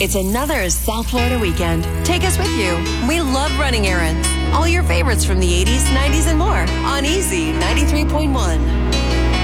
It's another South Florida weekend. Take us with you. We love running errands. All your favorites from the 80s, 90s, and more on Easy 93.1.